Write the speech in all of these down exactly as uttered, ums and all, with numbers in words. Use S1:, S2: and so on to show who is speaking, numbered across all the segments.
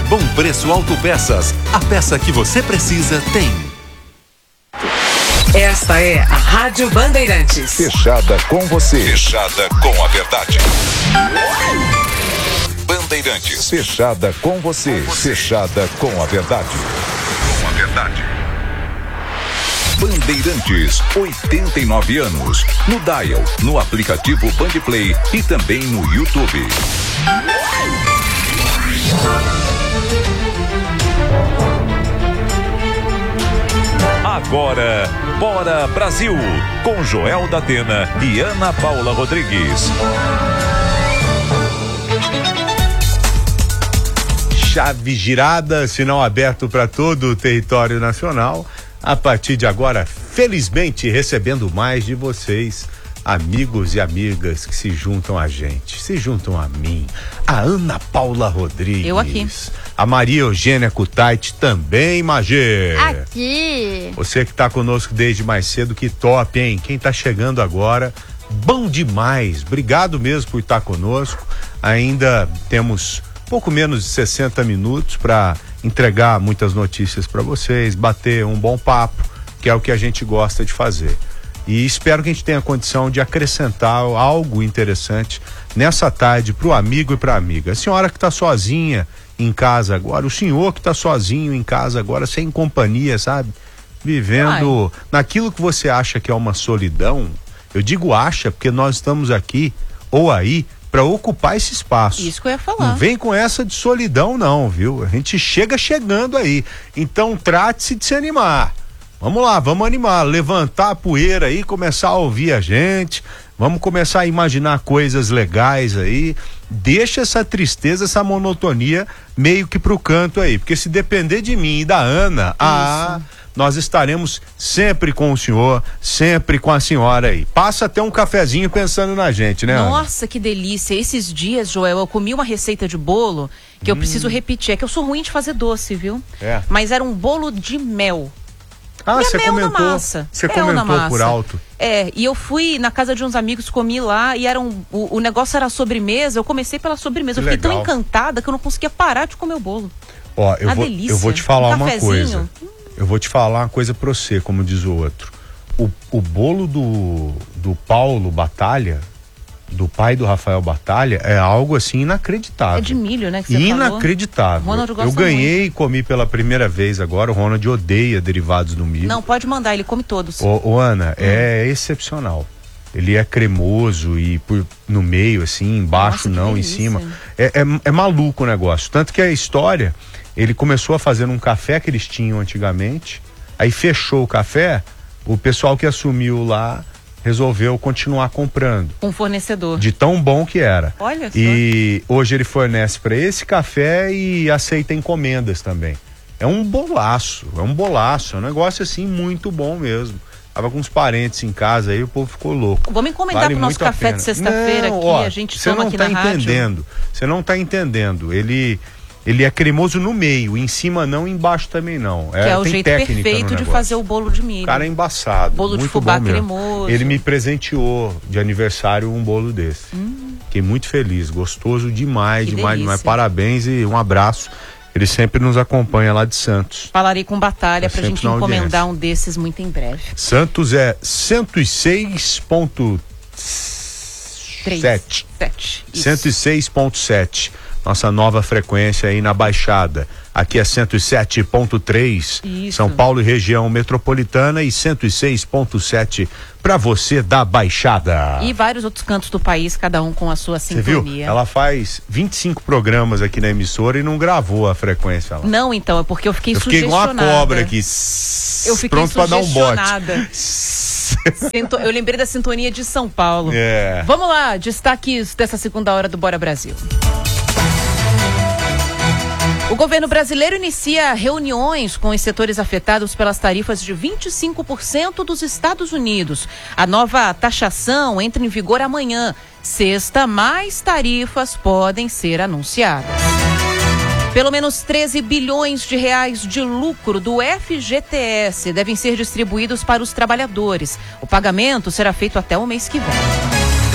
S1: Bom Preço Autopeças. A peça que você precisa tem.
S2: Esta é a Rádio Bandeirantes.
S3: Fechada com você.
S1: Fechada com a verdade. Bandeirantes.
S3: Fechada com você. Fechada com a verdade.
S1: Com a verdade. Bandeirantes, oitenta e nove anos. No Dial, no aplicativo Bandplay e também no YouTube. Agora, Bora Brasil, com Joel da Atena e Ana Paula Rodrigues.
S4: Chave girada, sinal aberto para todo o território nacional. A partir de agora, felizmente, recebendo mais de vocês, amigos e amigas que se juntam a gente, se juntam a mim, a Ana Paula Rodrigues.
S5: Eu aqui.
S4: A Maria Eugênia Kutaiti também, Magê.
S5: Aqui.
S4: Você que tá conosco desde mais cedo, que top, hein? Quem tá chegando agora, bom demais. Obrigado mesmo por estar conosco. Ainda temos pouco menos de sessenta minutos para entregar muitas notícias para vocês, bater um bom papo, que é o que a gente gosta de fazer. E espero que a gente tenha condição de acrescentar algo interessante nessa tarde para o amigo e para a amiga. A senhora que está sozinha em casa agora, o senhor que está sozinho em casa agora, sem companhia, sabe? Vivendo Ai. naquilo que você acha que é uma solidão. Eu digo acha porque nós estamos aqui ou aí para ocupar esse espaço.
S5: Isso que eu ia falar.
S4: Não vem com essa de solidão não, viu? A gente chega chegando aí. Então trate-se de se animar. Vamos lá, vamos animar, levantar a poeira aí, começar a ouvir a gente, vamos começar a imaginar coisas legais aí, deixa essa tristeza, essa monotonia meio que pro canto aí, porque se depender de mim e da Ana, ah, nós estaremos sempre com o senhor, sempre com a senhora aí. Passa até um cafezinho pensando na gente, né, Ana?
S5: Nossa, que delícia. Esses dias, Joel, eu comi uma receita de bolo que hum. eu preciso repetir, é que eu sou ruim de fazer doce, viu?
S4: É.
S5: Mas era um bolo de mel.
S4: Ah, você
S5: mel
S4: comentou,
S5: na massa.
S4: você
S5: mel
S4: comentou
S5: na massa.
S4: por alto.
S5: É, e eu fui na casa de uns amigos, comi lá e era um, o, o negócio era sobremesa, eu comecei pela sobremesa,
S4: Que
S5: eu fiquei
S4: legal.
S5: tão encantada que eu não conseguia parar de comer o bolo.
S4: Ó, eu
S5: Uma
S4: vou,
S5: delícia.
S4: eu vou te falar
S5: Um
S4: uma
S5: cafezinho.
S4: coisa. Eu vou te falar uma coisa pra você, como diz o outro. O, o bolo do, do Paulo Batalha, do pai do Rafael Batalha, é algo assim inacreditável.
S5: É de milho, né? Que você
S4: Inacreditável.
S5: falou. Ronald gosta
S4: Eu ganhei
S5: muito.
S4: e comi pela primeira vez agora. O Ronald odeia derivados do milho.
S5: Não, pode mandar, ele come todos.
S4: Ô, ô Ana, hum. é excepcional. Ele é cremoso e por, no meio, assim, embaixo
S5: Nossa,
S4: não, em
S5: delícia.
S4: cima. É, é, é maluco o negócio. Tanto que a história, ele começou a fazer um café que eles tinham antigamente, aí fechou o café, o pessoal que assumiu lá resolveu continuar comprando.
S5: Um fornecedor.
S4: De tão bom que era.
S5: Olha só.
S4: E hoje ele fornece para esse café e aceita encomendas também. É um bolaço, é um bolaço, é um negócio assim muito bom mesmo. Tava com uns parentes em casa aí, o povo ficou louco.
S5: Vamos encomendar
S4: Vale
S5: pro nosso
S4: muito a
S5: café
S4: pena.
S5: de sexta-feira
S4: Não,
S5: aqui,
S4: ó,
S5: a gente
S4: você
S5: toma
S4: não
S5: aqui
S4: tá
S5: na rádio.
S4: entendendo. Você não tá entendendo. Ele ele é cremoso no meio, em cima não, embaixo também não.
S5: Que é, é o
S4: tem
S5: jeito
S4: técnica no
S5: perfeito de
S4: negócio.
S5: fazer o bolo de milho.
S4: O cara é embaçado.
S5: Bolo de
S4: muito
S5: fubá
S4: bom mesmo.
S5: cremoso.
S4: Ele me presenteou de aniversário um bolo desse.
S5: Hum.
S4: Fiquei muito feliz, gostoso demais,
S5: Que
S4: demais,
S5: delícia.
S4: demais. Parabéns e um abraço. Ele sempre nos acompanha lá de Santos.
S5: Falarei com Batalha
S4: É
S5: pra gente
S4: sempre na
S5: encomendar
S4: audiência.
S5: um desses muito em breve.
S4: Santos é cento e seis ponto sete.
S5: Sete. Isso.
S4: cento e seis ponto sete. Nossa nova frequência aí na Baixada. Aqui é cento e sete ponto três.
S5: Isso.
S4: São Paulo e região metropolitana e cento e seis ponto sete para você da Baixada.
S5: E vários outros cantos do país, cada um com a sua
S4: Você viu?
S5: sintonia.
S4: Ela faz vinte e cinco programas aqui na emissora e não gravou a frequência lá.
S5: Não, então, é porque eu fiquei
S4: Eu fiquei igual uma
S5: sugestionada.
S4: cobra aqui.
S5: Eu fiquei
S4: pronto para dar um bote.
S5: sugestionada. Sinto- Eu lembrei da sintonia de São Paulo.
S4: É.
S5: Vamos lá, destaques dessa segunda hora do Bora Brasil. O governo brasileiro inicia reuniões com os setores afetados pelas tarifas de vinte e cinco por cento dos Estados Unidos. A nova taxação entra em vigor amanhã. Sexta, mais tarifas podem ser anunciadas. Pelo menos treze bilhões de reais de lucro do F G T S devem ser distribuídos para os trabalhadores. O pagamento será feito até o mês que vem.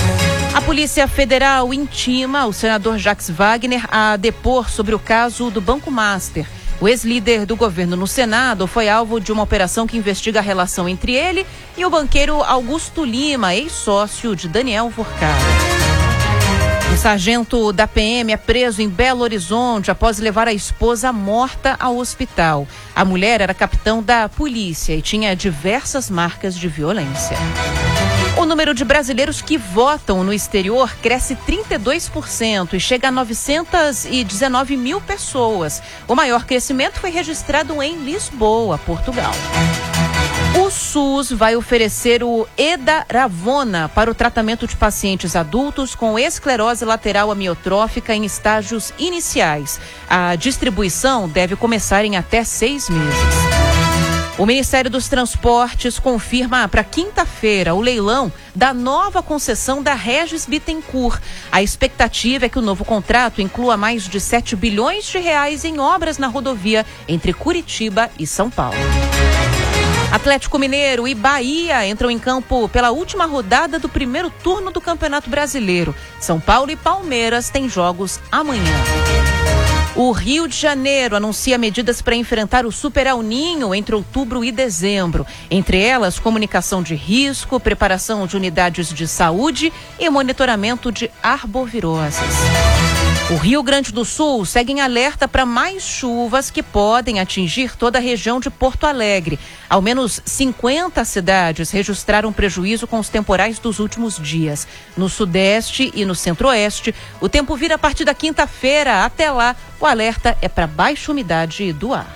S5: A Polícia Federal intima o senador Jacques Wagner a depor sobre o caso do Banco Master. O ex-líder do governo no Senado foi alvo de uma operação que investiga a relação entre ele e o banqueiro Augusto Lima, ex-sócio de Daniel Forcada. Um sargento da P M é preso em Belo Horizonte após levar a esposa morta ao hospital. A mulher era capitão da polícia e tinha diversas marcas de violência. O número de brasileiros que votam no exterior cresce trinta e dois por cento e chega a novecentos e dezenove mil pessoas. O maior crescimento foi registrado em Lisboa, Portugal. O SUS vai oferecer o Edaravona para o tratamento de pacientes adultos com esclerose lateral amiotrófica em estágios iniciais. A distribuição deve começar em até seis meses. O Ministério dos Transportes confirma para quinta-feira o leilão da nova concessão da Regis Bittencourt. A expectativa é que o novo contrato inclua mais de sete bilhões de reais em obras na rodovia entre Curitiba e São Paulo. Atlético Mineiro e Bahia entram em campo pela última rodada do primeiro turno do Campeonato Brasileiro. São Paulo e Palmeiras têm jogos amanhã. O Rio de Janeiro anuncia medidas para enfrentar o Super El Ninho entre outubro e dezembro. Entre elas, comunicação de risco, preparação de unidades de saúde e monitoramento de arboviroses. O Rio Grande do Sul segue em alerta para mais chuvas que podem atingir toda a região de Porto Alegre. Ao menos cinquenta cidades registraram prejuízo com os temporais dos últimos dias. No Sudeste e no Centro-Oeste, o tempo vira a partir da quinta-feira. Até lá, o alerta é para baixa umidade do ar.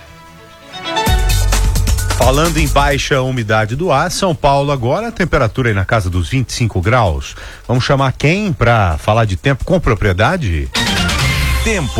S4: Falando em baixa umidade do ar, São Paulo agora, a temperatura aí na casa dos vinte e cinco graus. Vamos chamar quem para falar de tempo com propriedade? Tempo.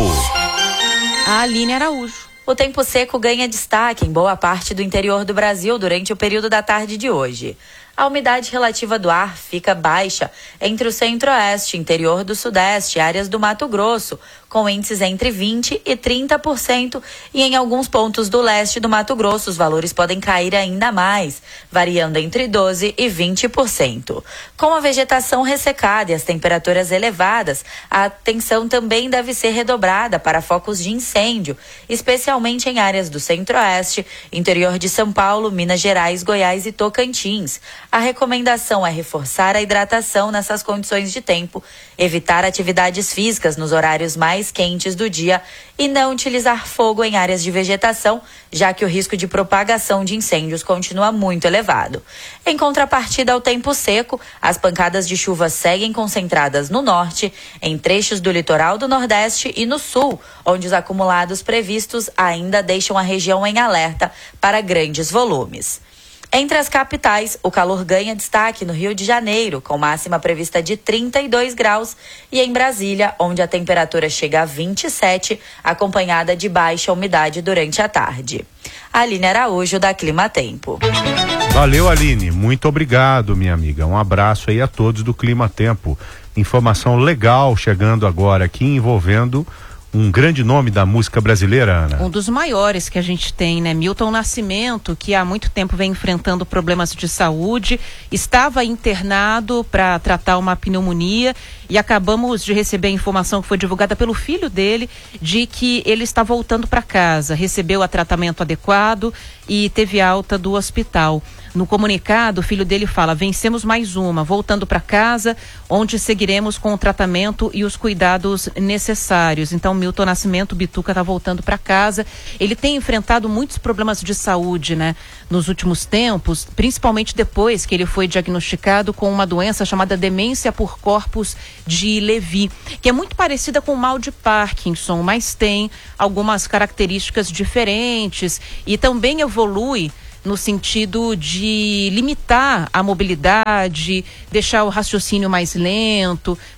S5: A Aline Araújo.
S6: O tempo seco ganha destaque em boa parte do interior do Brasil durante o período da tarde de hoje. A umidade relativa do ar fica baixa entre o centro-oeste, interior do sudeste e áreas do Mato Grosso, com índices entre vinte por cento e trinta por cento, e em alguns pontos do leste do Mato Grosso os valores podem cair ainda mais, variando entre doze por cento e vinte por cento. Com a vegetação ressecada e as temperaturas elevadas, a atenção também deve ser redobrada para focos de incêndio, especialmente em áreas do centro-oeste, interior de São Paulo, Minas Gerais, Goiás e Tocantins. A recomendação é reforçar a hidratação nessas condições de tempo, evitar atividades físicas nos horários mais quentes do dia e não utilizar fogo em áreas de vegetação, já que o risco de propagação de incêndios continua muito elevado. Em contrapartida ao tempo seco, as pancadas de chuva seguem concentradas no norte, em trechos do litoral do Nordeste e no sul, onde os acumulados previstos ainda deixam a região em alerta para grandes volumes. Entre as capitais, o calor ganha destaque no Rio de Janeiro, com máxima prevista de trinta e dois graus, e em Brasília, onde a temperatura chega a vinte e sete, acompanhada de baixa umidade durante a tarde. Aline Araújo, da Clima Tempo.
S4: Valeu, Aline. Muito obrigado, minha amiga. Um abraço aí a todos do Clima Tempo. Informação legal chegando agora aqui envolvendo um grande nome da música brasileira, Ana.
S5: Um dos maiores que a gente tem, né? Milton Nascimento, que há muito tempo vem enfrentando problemas de saúde, estava internado para tratar uma pneumonia e acabamos de receber a informação que foi divulgada pelo filho dele de que ele está voltando para casa, recebeu o tratamento adequado e teve alta do hospital. No comunicado, o filho dele fala: vencemos mais uma, voltando para casa, onde seguiremos com o tratamento e os cuidados necessários. Então, Milton Nascimento, Bituca, está voltando para casa. Ele tem enfrentado muitos problemas de saúde, né, nos últimos tempos, principalmente depois que ele foi diagnosticado com uma doença chamada demência por corpus de Levy, que é muito parecida com o mal de Parkinson, mas tem algumas características diferentes e também evolui no sentido de limitar a mobilidade, deixar o raciocínio mais lento,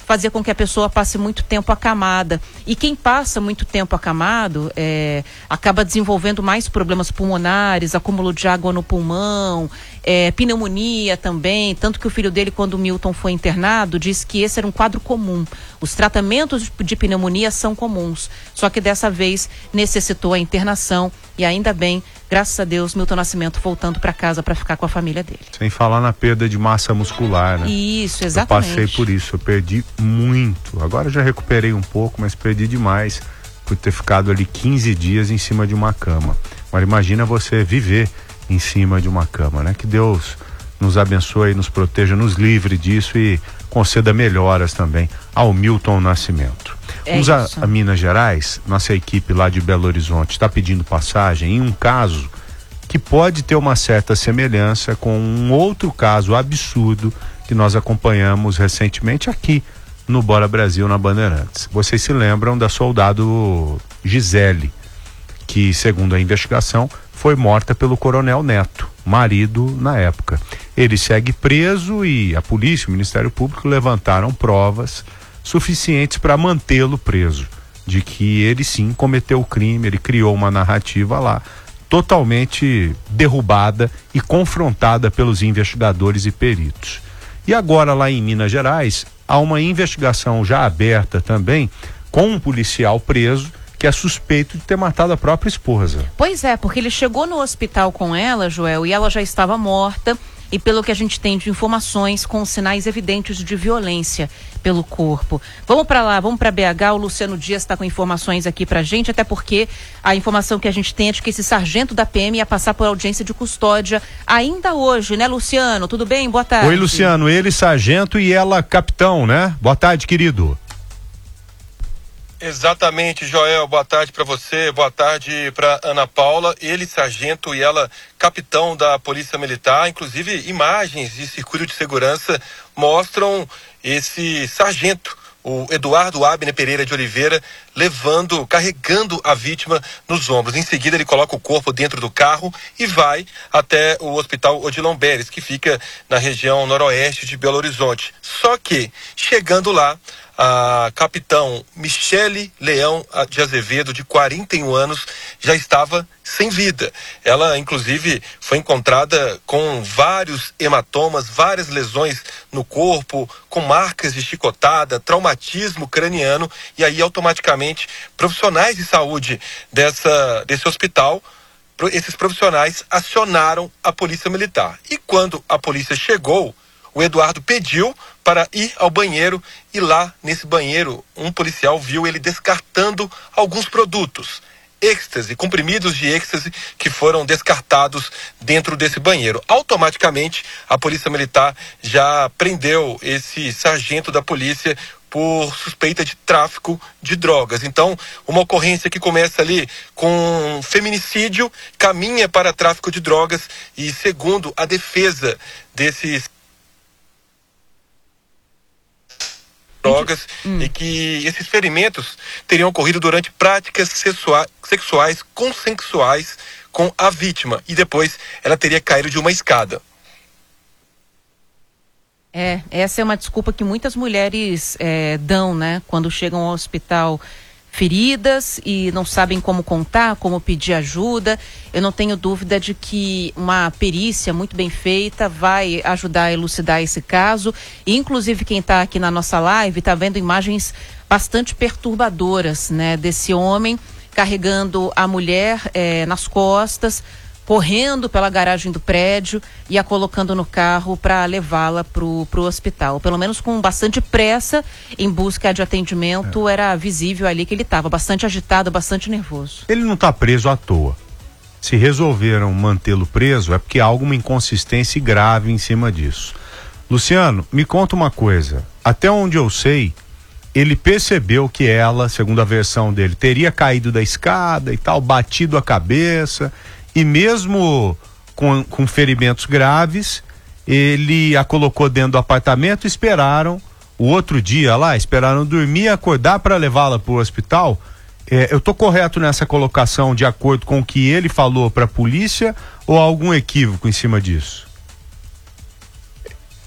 S5: fazer com que a pessoa passe muito tempo acamada. E quem passa muito tempo acamado é, acaba desenvolvendo mais problemas pulmonares, acúmulo de água no pulmão, é, pneumonia também. Tanto que o filho dele, quando o Milton foi internado, disse que esse era um quadro comum. Os tratamentos de pneumonia são comuns, só que dessa vez necessitou a internação e ainda bem, graças a Deus, Milton Nascimento voltando para casa para ficar com a família dele.
S4: Sem falar na perda de massa muscular, né?
S5: Isso, exatamente.
S4: Eu passei por isso, eu perdi muito. Agora já recuperei um pouco, mas perdi demais por ter ficado ali quinze dias em cima de uma cama. Agora imagina você viver em cima de uma cama, né? Que Deus nos abençoe, nos proteja, nos livre disso e conceda melhoras também ao Milton Nascimento.
S5: É
S4: Vamos a,
S5: isso.
S4: a Minas Gerais, nossa equipe lá de Belo Horizonte está pedindo passagem em um caso que pode ter uma certa semelhança com um outro caso absurdo que nós acompanhamos recentemente aqui no Bora Brasil, na Bandeirantes. Vocês se lembram da soldado Gisele, que, segundo a investigação, foi morta pelo Coronel Neto, marido na época. Ele segue preso e a polícia, o Ministério Público levantaram provas suficientes para mantê-lo preso, de que ele sim cometeu o crime, ele criou uma narrativa lá, totalmente derrubada e confrontada pelos investigadores e peritos. E agora lá em Minas Gerais, há uma investigação já aberta também com um policial preso que é suspeito de ter matado a própria esposa.
S5: Pois é, porque ele chegou no hospital com ela, Joel, e ela já estava morta, e pelo que a gente tem de informações, com sinais evidentes de violência pelo corpo. Vamos para lá, vamos para B H, o Luciano Dias está com informações aqui pra gente, até porque a informação que a gente tem é de que esse sargento da P M ia passar por audiência de custódia ainda hoje, né, Luciano? Tudo bem? Boa tarde.
S4: Oi, Luciano, ele sargento e ela capitão, né? Boa tarde, querido.
S7: Exatamente, Joel, boa tarde para você, boa tarde para Ana Paula, ele sargento e ela capitão da Polícia Militar. Inclusive imagens de circuito de segurança mostram esse sargento, o Eduardo Abner Pereira de Oliveira, levando, carregando a vítima nos ombros. Em seguida ele coloca o corpo dentro do carro e vai até o Hospital Odilon Beres, que fica na região noroeste de Belo Horizonte. Só que, chegando lá, a capitão Michele Leão de Azevedo, de quarenta e um anos, já estava sem vida. Ela, inclusive, foi encontrada com vários hematomas, várias lesões no corpo, com marcas de chicotada, traumatismo craniano, e aí automaticamente profissionais de saúde dessa, desse hospital, esses profissionais acionaram a Polícia Militar. E quando a polícia chegou, o Eduardo pediu para ir ao banheiro e lá nesse banheiro um policial viu ele descartando alguns produtos, êxtase, comprimidos de êxtase que foram descartados dentro desse banheiro. Automaticamente a Polícia Militar já prendeu esse sargento da polícia por suspeita de tráfico de drogas. Então, uma ocorrência que começa ali com feminicídio, caminha para tráfico de drogas e, segundo a defesa desses drogas, hum. e que esses ferimentos teriam ocorrido durante práticas sexua- sexuais consensuais com a vítima e depois ela teria caído de uma escada.
S5: É, essa é uma desculpa que muitas mulheres é, dão, né? Quando chegam ao hospital feridas e não sabem como contar, como pedir ajuda. Eu não tenho dúvida de que uma perícia muito bem feita vai ajudar a elucidar esse caso. E, inclusive, quem está aqui na nossa live está vendo imagens bastante perturbadoras, né? Desse homem carregando a mulher é, nas costas, correndo pela garagem do prédio e a colocando no carro para levá-la pro, pro hospital. Pelo menos com bastante pressa, em busca de atendimento, é. Era visível ali que ele estava bastante agitado, bastante nervoso.
S4: Ele não está preso à toa. Se resolveram mantê-lo preso é porque há alguma inconsistência grave em cima disso. Luciano, me conta uma coisa. Até onde eu sei, ele percebeu que ela, segundo a versão dele, teria caído da escada e tal, batido a cabeça. E mesmo com, com ferimentos graves, ele a colocou dentro do apartamento, esperaram o outro dia lá, esperaram dormir e acordar para levá-la para o hospital. É, eu estou correto nessa colocação de acordo com o que ele falou para a polícia ou há algum equívoco em cima disso?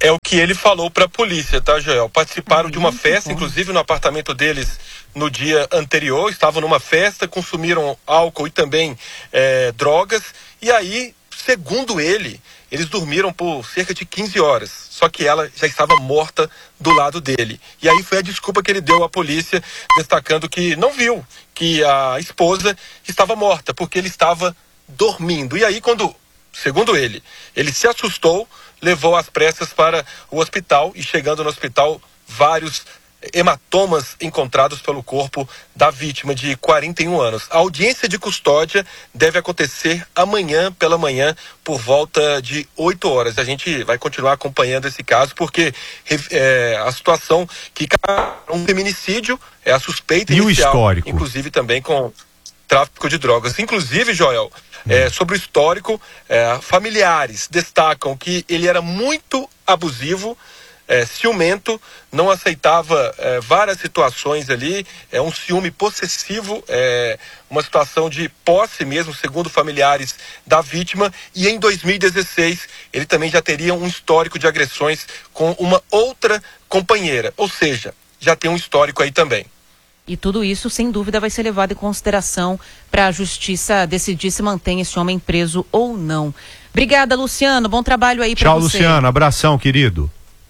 S7: É o que ele falou para a polícia, tá, Joel? Participaram de uma festa, inclusive no apartamento deles no dia anterior, estavam numa festa, consumiram álcool e também é, drogas, e aí, segundo ele, eles dormiram por cerca de quinze horas, só que ela já estava morta do lado dele. E aí foi a desculpa que ele deu à polícia, destacando que não viu que a esposa estava morta, porque ele estava dormindo. E aí, quando, segundo ele, ele se assustou, levou às pressas para o hospital, e chegando no hospital, vários hematomas encontrados pelo corpo da vítima de quarenta e um anos. A audiência de custódia deve acontecer amanhã pela manhã por volta de oito horas. A gente vai continuar acompanhando esse caso porque é, a situação que um feminicídio é a suspeita
S4: e
S7: inicial,
S4: o histórico,
S7: inclusive também com tráfico de drogas. Inclusive, Joel, hum. é, sobre o histórico, é, familiares destacam que ele era muito abusivo, É, ciumento, não aceitava é, várias situações ali, é um ciúme possessivo, é, uma situação de posse mesmo, segundo familiares da vítima, e em dois mil e dezesseis ele também já teria um histórico de agressões com uma outra companheira, ou seja, já tem um histórico aí também.
S5: E tudo isso, sem dúvida, vai ser levado em consideração para a justiça decidir se mantém esse homem preso ou não. Obrigada, Luciano, bom trabalho aí para você.
S4: Tchau, Luciano, abração, querido.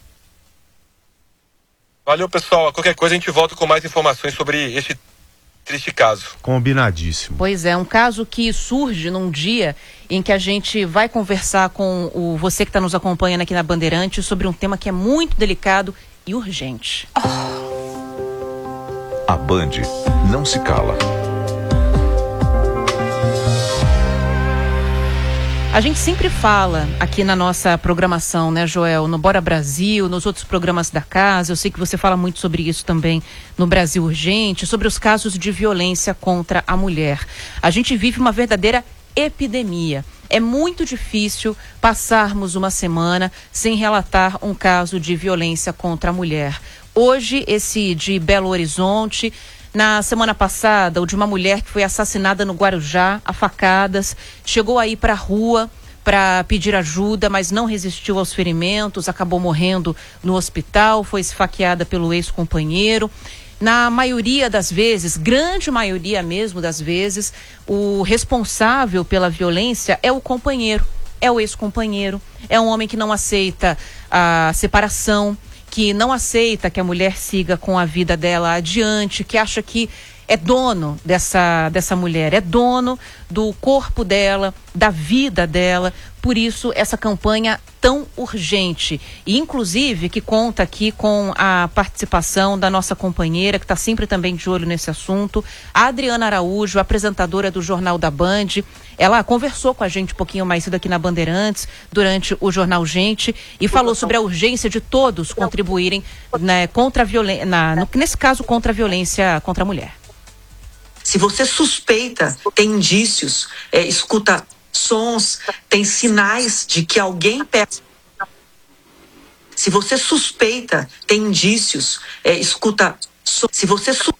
S7: Valeu, pessoal. A qualquer coisa a gente volta com mais informações sobre este triste caso.
S4: Combinadíssimo.
S5: Pois é, um caso que surge num dia em que a gente vai conversar com o você que está nos acompanhando aqui na Bandeirantes sobre um tema que é muito delicado e urgente.
S1: A Band não se cala.
S5: A gente sempre fala aqui na nossa programação, né, Joel? No Bora Brasil, nos outros programas da casa, eu sei que você fala muito sobre isso também no Brasil Urgente, sobre os casos de violência contra a mulher. A gente vive uma verdadeira epidemia. É muito difícil passarmos uma semana sem relatar um caso de violência contra a mulher. Hoje, esse de Belo Horizonte. Na semana passada, o de uma mulher que foi assassinada no Guarujá, a facadas, chegou aí para a rua para pedir ajuda, mas não resistiu aos ferimentos, acabou morrendo no hospital, foi esfaqueada pelo ex-companheiro. Na maioria das vezes, grande maioria mesmo das vezes, o responsável pela violência é o companheiro, é o ex-companheiro, é um homem que não aceita a separação, que não aceita que a mulher siga com a vida dela adiante, que acha que é dono dessa, dessa mulher, é dono do corpo dela, da vida dela. Por isso, essa campanha tão urgente. E, inclusive, que conta aqui com a participação da nossa companheira, que está sempre também de olho nesse assunto, a Adriana Araújo, apresentadora do Jornal da Band. Ela conversou com a gente um pouquinho mais cedo aqui na Bandeirantes, durante o Jornal Gente, e falou sobre a urgência de todos contribuírem, né, contra a violência, na, no, nesse caso, contra a violência contra a mulher.
S8: Se você suspeita, tem indícios, é, escuta sons, tem sinais de que alguém perto. Se você suspeita, tem indícios, é, escuta sons. Se você su...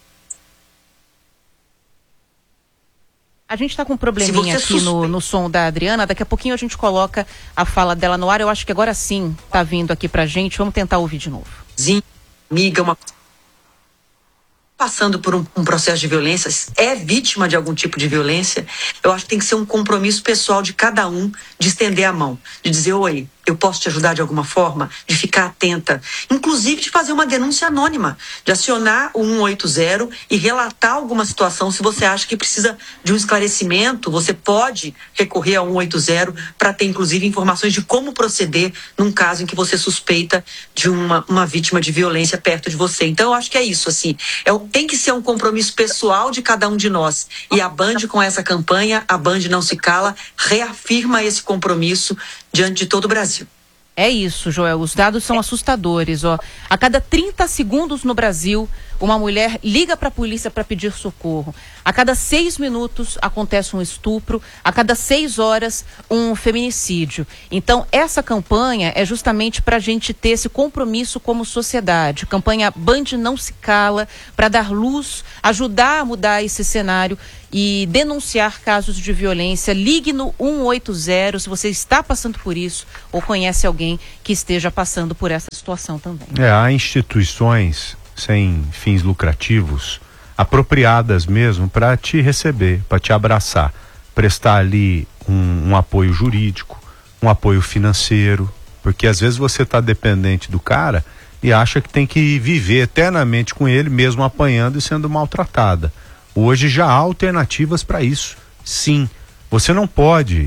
S5: A gente está com um probleminha aqui
S8: suspeita...
S5: no, no som da Adriana. Daqui a pouquinho a gente coloca a fala dela no ar. Eu acho que agora sim está vindo aqui pra gente. Vamos tentar ouvir de novo.
S8: Sim, amiga, uma... passando por um, um processo de violência, é vítima de algum tipo de violência, eu acho que tem que ser um compromisso pessoal de cada um de estender a mão, de dizer, oi, eu posso te ajudar de alguma forma, de ficar atenta, inclusive de fazer uma denúncia anônima, de acionar o um oito zero e relatar alguma situação. Se você acha que precisa de um esclarecimento, você pode recorrer ao um oito zero para ter, inclusive, informações de como proceder num caso em que você suspeita de uma, uma vítima de violência perto de você. Então, eu acho que é isso, assim, é, tem que ser um compromisso pessoal de cada um de nós. E a Band, com essa campanha, a Band Não Se Cala, reafirma esse compromisso diante de todo o Brasil.
S5: É isso, Joel. Os dados são assustadores, ó. A cada trinta segundos no Brasil, uma mulher liga para a polícia para pedir socorro. A cada seis minutos acontece um estupro, a cada seis horas um feminicídio. Então, essa campanha é justamente para a gente ter esse compromisso como sociedade. Campanha Band Não Se Cala, para dar luz, ajudar a mudar esse cenário e denunciar casos de violência. Ligue no um oito zero se você está passando por isso ou conhece alguém que esteja passando por essa situação também.
S4: É, há instituições sem fins lucrativos, apropriadas mesmo para te receber, para te abraçar, prestar ali um, um apoio jurídico, um apoio financeiro, porque às vezes você está dependente do cara e acha que tem que viver eternamente com ele, mesmo apanhando e sendo maltratada. Hoje já há alternativas para isso, sim. Você não pode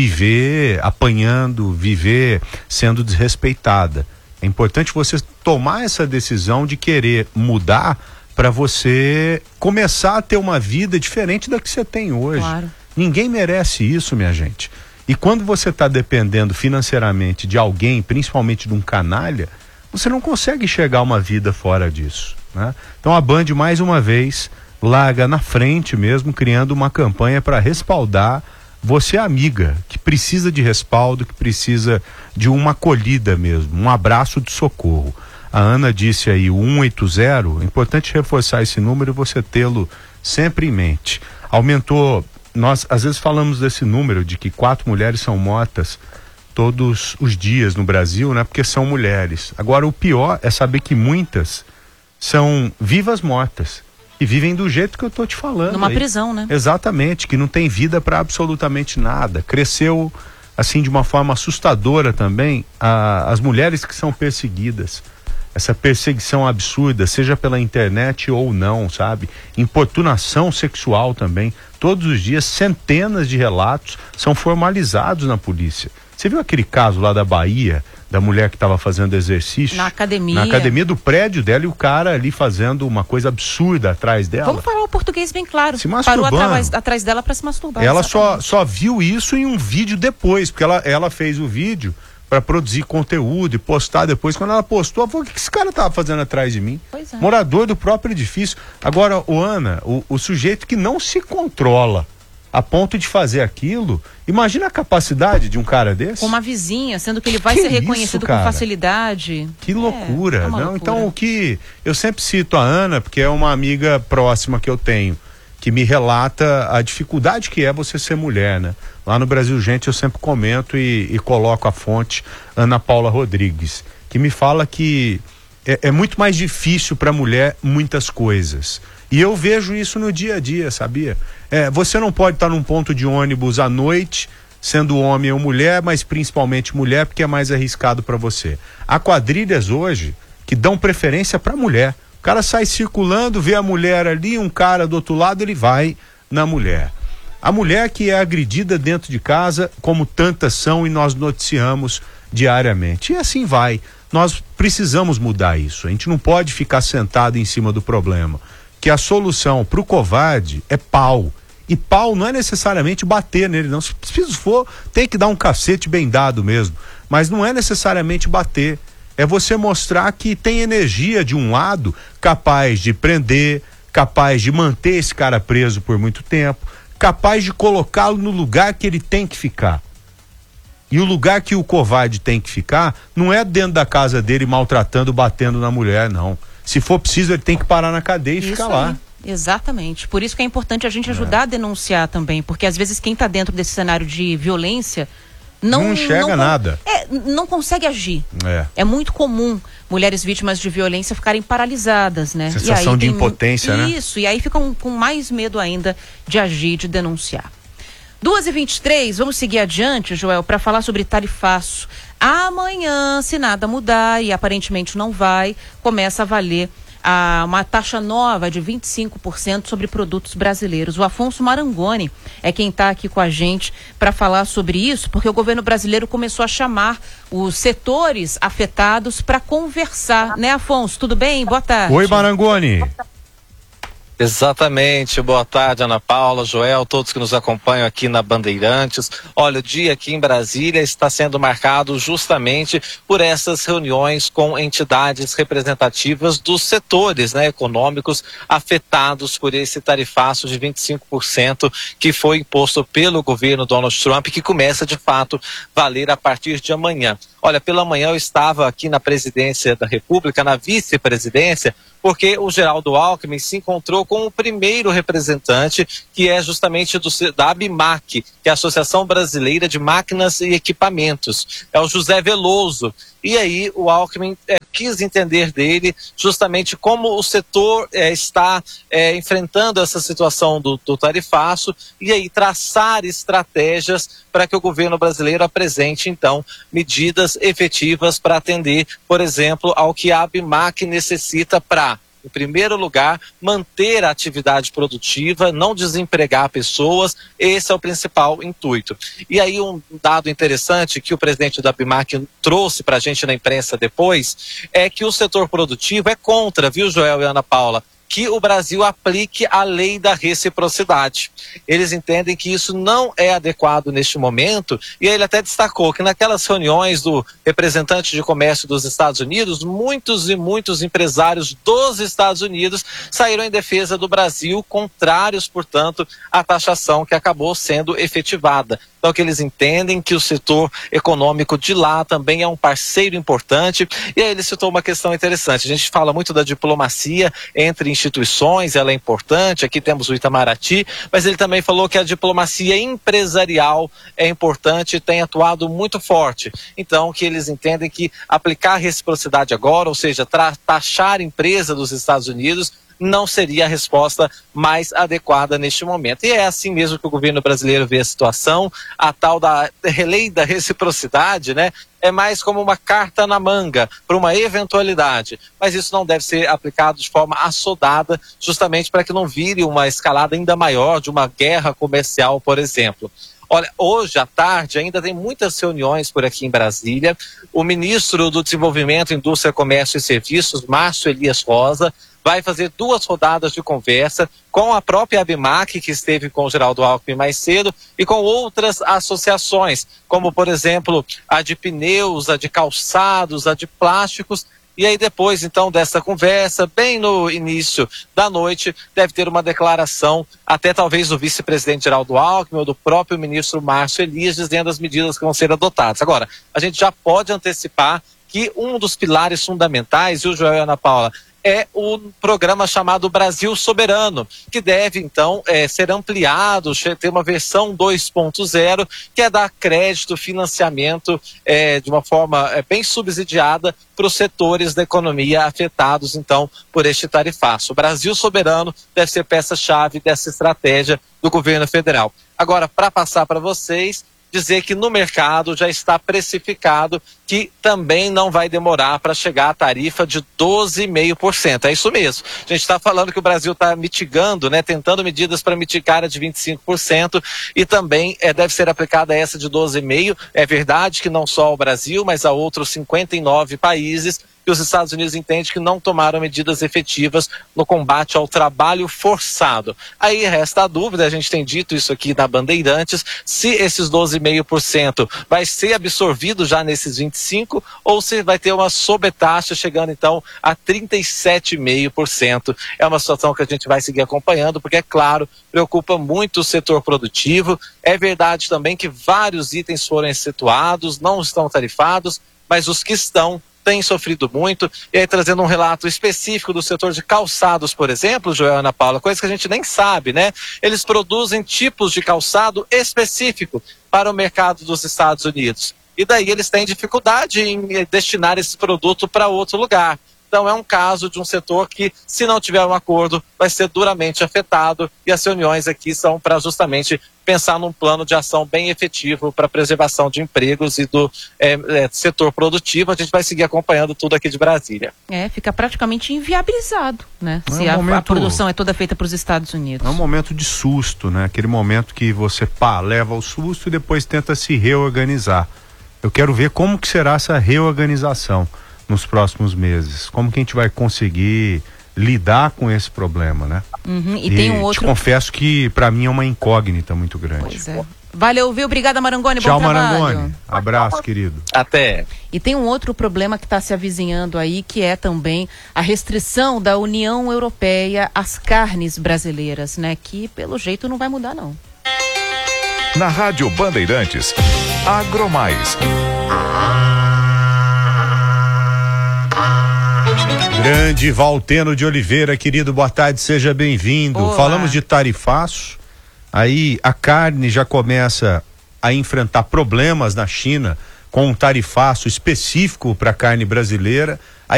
S4: viver apanhando, viver sendo desrespeitada. É importante você tomar essa decisão de querer mudar para você começar a ter uma vida diferente da que você tem hoje.
S5: Claro.
S4: Ninguém merece isso, minha gente. E quando você está dependendo financeiramente de alguém, principalmente de um canalha, você não consegue enxergar uma vida fora disso, né? Então a Band, mais uma vez, larga na frente mesmo, criando uma campanha para respaldar você, amiga, que precisa de respaldo, que precisa de uma acolhida mesmo, um abraço de socorro. A Ana disse aí o um oito zero, é importante reforçar esse número e você tê-lo sempre em mente. Aumentou, nós às vezes falamos desse número de que quatro mulheres são mortas todos os dias no Brasil, né? Porque são mulheres. Agora o pior é saber que muitas são vivas mortas. E vivem do jeito que eu tô te falando.
S5: Numa
S4: aí.
S5: prisão, né?
S4: Exatamente, que não tem vida para absolutamente nada. Cresceu, assim, de uma forma assustadora também, a, as mulheres que são perseguidas. Essa perseguição absurda, seja pela internet ou não, sabe? Importunação sexual também. Todos os dias, centenas de relatos são formalizados na polícia. Você viu aquele caso lá da Bahia, da mulher que estava fazendo exercício?
S5: Na academia.
S4: Na academia do prédio dela, e o cara ali fazendo uma coisa absurda atrás dela.
S5: Vamos falar o português bem claro.
S4: Se masturbando.
S5: Parou atrás, atrás dela para se masturbar.
S4: Ela só,
S5: exatamente.
S4: só viu isso em um vídeo depois, porque ela, ela fez o vídeo para produzir conteúdo e postar depois. Quando ela postou, ela falou: o que esse cara tava fazendo atrás de mim?
S5: Pois é.
S4: Morador do próprio edifício. Agora, o Ana, o, o sujeito que não se controla a ponto de fazer aquilo, imagina a capacidade de um cara desse.
S5: Com uma vizinha, sendo que ele vai
S4: Que
S5: ser
S4: isso,
S5: reconhecido
S4: cara?
S5: com facilidade.
S4: Que loucura,
S5: É, é uma
S4: não?
S5: loucura.
S4: Então, o que eu sempre cito a Ana, porque é uma amiga próxima que eu tenho, que me relata a dificuldade que é você ser mulher, né? Lá no Brasil, gente, eu sempre comento e, e coloco a fonte Ana Paula Rodrigues, que me fala que é, é muito mais difícil para a mulher muitas coisas. E eu vejo isso no dia a dia, sabia? É, você não pode estar num ponto de ônibus à noite, sendo homem ou mulher, mas principalmente mulher, porque é mais arriscado para você. Há quadrilhas hoje que dão preferência para mulher. O cara sai circulando, vê a mulher ali, um cara do outro lado, ele vai na mulher. A mulher que é agredida dentro de casa, como tantas são, e nós noticiamos diariamente. E assim vai. Nós precisamos mudar isso. A gente não pode ficar sentado em cima do problema. Que a solução para o covarde é pau. E pau não é necessariamente bater nele, não. Se preciso for, tem que dar um cacete bem dado mesmo. Mas não é necessariamente bater. É você mostrar que tem energia de um lado capaz de prender, capaz de manter esse cara preso por muito tempo, capaz de colocá-lo no lugar que ele tem que ficar. E o lugar que o covarde tem que ficar não é dentro da casa dele maltratando, batendo na mulher, não. Se for preciso, ele tem que parar na cadeia e
S5: Isso
S4: ficar
S5: aí.
S4: lá.
S5: Exatamente. Por isso que é importante a gente ajudar é. a denunciar também, porque às vezes quem está dentro desse cenário de violência não,
S4: não enxerga
S5: não,
S4: nada.
S5: É, não consegue agir.
S4: É.
S5: É muito comum mulheres vítimas de violência ficarem paralisadas, né?
S4: Sensação
S5: e aí
S4: de
S5: tem,
S4: impotência, né?
S5: Isso, e aí ficam com mais medo ainda de agir, de denunciar. duas e vinte e três, vamos seguir adiante, Joel, para falar sobre tarifaço. Amanhã, se nada mudar, e aparentemente não vai, começa a valer a, uma taxa nova de vinte e cinco por cento sobre produtos brasileiros. O Afonso Marangoni é quem está aqui com a gente para falar sobre isso, porque o governo brasileiro começou a chamar os setores afetados para conversar, né, Afonso? Tudo bem? Boa tarde.
S4: Oi, Marangoni.
S9: Exatamente, boa tarde Ana Paula, Joel, todos que nos acompanham aqui na Bandeirantes. Olha, o dia aqui em Brasília está sendo marcado justamente por essas reuniões com entidades representativas dos setores, né, econômicos afetados por esse tarifaço de vinte e cinco por cento que foi imposto pelo governo Donald Trump, que começa de fato a valer a partir de amanhã. Olha, pela manhã eu estava aqui na presidência da República, na vice-presidência, porque o Geraldo Alckmin se encontrou com o primeiro representante, que é justamente do, da ABMAQ, que é a Associação Brasileira de Máquinas e Equipamentos. É o José Veloso. E aí o Alckmin é, quis entender dele justamente como o setor é, está é, enfrentando essa situação do, do tarifaço e aí traçar estratégias para que o governo brasileiro apresente, então, medidas efetivas para atender, por exemplo, ao que a ABMAQ necessita para, em primeiro lugar, manter a atividade produtiva, não desempregar pessoas, esse é o principal intuito. E aí um dado interessante que o presidente da ABMAQ trouxe para a gente na imprensa depois, é que o setor produtivo é contra, viu, Joel e Ana Paula, que o Brasil aplique a lei da reciprocidade. Eles entendem que isso não é adequado neste momento, e ele até destacou que naquelas reuniões do representante de comércio dos Estados Unidos, muitos e muitos empresários dos Estados Unidos saíram em defesa do Brasil, contrários, portanto, à taxação que acabou sendo efetivada. Então, que eles entendem que o setor econômico de lá também é um parceiro importante. E aí ele citou uma questão interessante. A gente fala muito da diplomacia entre instituições, ela é importante. Aqui temos o Itamaraty, mas ele também falou que a diplomacia empresarial é importante e tem atuado muito forte. Então, que eles entendem que aplicar reciprocidade agora, ou seja, taxar a empresa dos Estados Unidos, não seria a resposta mais adequada neste momento. E é assim mesmo que o governo brasileiro vê a situação. A tal da lei da reciprocidade, né, é mais como uma carta na manga para uma eventualidade, mas isso não deve ser aplicado de forma assodada, justamente para que não vire uma escalada ainda maior de uma guerra comercial, por exemplo. Olha, hoje à tarde ainda tem muitas reuniões por aqui em Brasília. O ministro do Desenvolvimento, Indústria, Comércio e Serviços, Márcio Elias Rosa, vai fazer duas rodadas de conversa com a própria ABMAQ, que esteve com o Geraldo Alckmin mais cedo, e com outras associações, como, por exemplo, a de pneus, a de calçados, a de plásticos. E aí depois, então, dessa conversa, bem no início da noite, deve ter uma declaração, até talvez do vice-presidente Geraldo Alckmin ou do próprio ministro Márcio Elias, dizendo as medidas que vão ser adotadas. Agora, a gente já pode antecipar que um dos pilares fundamentais, viu, Joel e Ana Paula, é o programa chamado Brasil Soberano, que deve, então, é, ser ampliado, ter uma versão dois ponto zero, que é dar crédito, financiamento é, de uma forma é, bem subsidiada para os setores da economia afetados, então, por este tarifaço. O Brasil Soberano deve ser peça-chave dessa estratégia do governo federal. Agora, para passar para vocês, dizer que no mercado já está precificado que também não vai demorar para chegar a tarifa de doze vírgula cinco por cento. É isso mesmo. A gente está falando que o Brasil está mitigando, né, tentando medidas para mitigar a de vinte e cinco por cento e também é, deve ser aplicada essa de doze vírgula cinco por cento. É verdade que não só o Brasil, mas há outros cinquenta e nove países que os Estados Unidos entendem que não tomaram medidas efetivas no combate ao trabalho forçado. Aí resta a dúvida, a gente tem dito isso aqui na Bandeirantes, se esses doze vírgula cinco por cento vai ser absorvido já nesses vinte e cinco por cento ou se vai ter uma sobretaxa chegando então a trinta e sete vírgula cinco por cento. É uma situação que a gente vai seguir acompanhando, porque é claro, preocupa muito o setor produtivo. É verdade também que vários itens foram excetuados, não estão tarifados, mas os que estão tem sofrido muito. E aí, trazendo um relato específico do setor de calçados, por exemplo, Joel e Ana Paula, coisa que a gente nem sabe, né? Eles produzem tipos de calçado específico para o mercado dos Estados Unidos. E daí eles têm dificuldade em destinar esse produto para outro lugar. Então é um caso de um setor que, se não tiver um acordo, vai ser duramente afetado, e as reuniões aqui são para justamente pensar num plano de ação bem efetivo para a preservação de empregos e do é, é, setor produtivo. A gente vai seguir acompanhando tudo aqui de Brasília.
S5: É, fica praticamente inviabilizado, né?
S4: É
S5: se
S4: um
S5: a,
S4: momento,
S5: a produção é toda feita para os Estados Unidos.
S4: É um momento de susto, né? Aquele momento que você, pá, leva o susto e depois tenta se reorganizar. Eu quero ver como que será essa reorganização nos próximos meses, como que a gente vai conseguir lidar com esse problema, né?
S5: Uhum, e,
S4: e
S5: tem um outro...
S4: te confesso que para mim é uma incógnita muito grande.
S5: Pois é. Valeu, viu? Obrigada, Marangoni.
S4: Tchau,
S5: bom trabalho.
S4: Marangoni. Abraço, querido.
S9: Até.
S5: E tem um outro problema que está se avizinhando aí, que é também a restrição da União Europeia às carnes brasileiras, né? Que, pelo jeito, não vai mudar, não.
S1: Na Rádio Bandeirantes, Agromais.
S4: Grande Valteno de Oliveira, querido, boa tarde, seja bem-vindo.
S5: Olá.
S4: Falamos de tarifaço, aí a carne já começa a enfrentar problemas na China com um tarifaço específico para a carne brasileira.